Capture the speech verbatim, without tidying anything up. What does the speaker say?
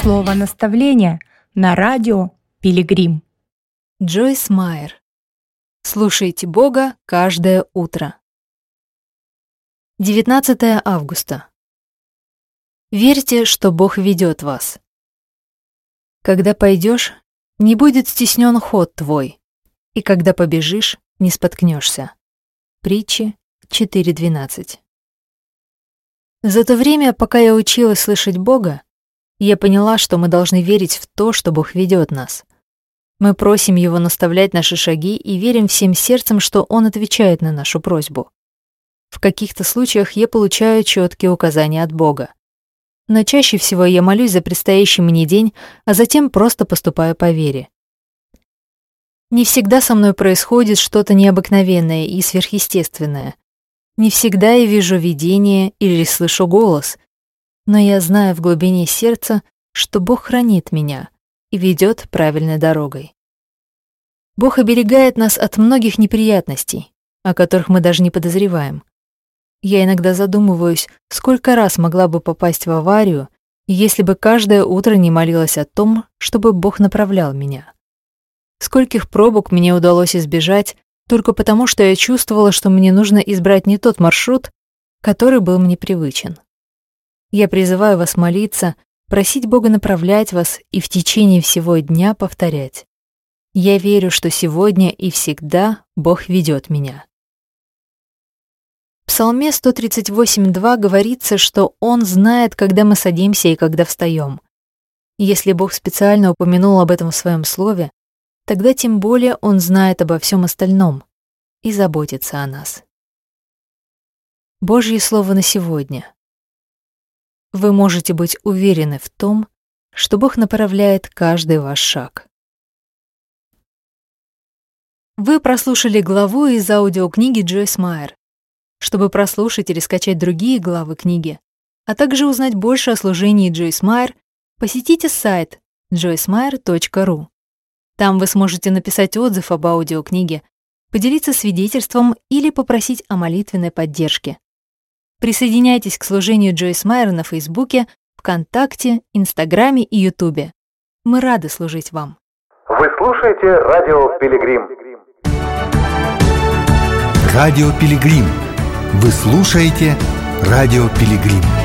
Слово наставления на радио Пилигрим. Джойс Майер. Слушайте Бога каждое утро. девятнадцатое августа. Верьте, что Бог ведет вас. Когда пойдешь, не будет стеснен ход твой, и когда побежишь, не споткнешься. Притчи четыре двенадцать. За то время, пока я училась слышать Бога, я поняла, что мы должны верить в то, что Бог ведет нас. Мы просим Его наставлять наши шаги и верим всем сердцем, что Он отвечает на нашу просьбу. В каких-то случаях я получаю четкие указания от Бога. Но чаще всего я молюсь за предстоящий мне день, а затем просто поступаю по вере. Не всегда со мной происходит что-то необыкновенное и сверхъестественное. Не всегда я вижу видение или слышу голос, но я знаю в глубине сердца, что Бог хранит меня и ведет правильной дорогой. Бог оберегает нас от многих неприятностей, о которых мы даже не подозреваем. Я иногда задумываюсь, сколько раз могла бы попасть в аварию, если бы каждое утро не молилась о том, чтобы Бог направлял меня. Скольких пробок мне удалось избежать только потому, что я чувствовала, что мне нужно избрать не тот маршрут, который был мне привычен. Я призываю вас молиться, просить Бога направлять вас и в течение всего дня повторять: «Я верю, что сегодня и всегда Бог ведет меня». В Псалме сто тридцать восемь два говорится, что Он знает, когда мы садимся и когда встаем. Если Бог специально упомянул об этом в Своем Слове, тогда тем более Он знает обо всем остальном и заботится о нас. Божье Слово на сегодня. Вы можете быть уверены в том, что Бог направляет каждый ваш шаг. Вы прослушали главу из аудиокниги Джойс Майер. Чтобы прослушать или скачать другие главы книги, а также узнать больше о служении Джойс Майер, посетите сайт джойс майер точка ру. Там вы сможете написать отзыв об аудиокниге, поделиться свидетельством или попросить о молитвенной поддержке. Присоединяйтесь к служению Джойс Майер на Фейсбуке, ВКонтакте, Инстаграме и Ютубе. Мы рады служить вам. Вы слушаете радио Пилигрим. Радио Пилигрим. Вы слушаете радио Пилигрим.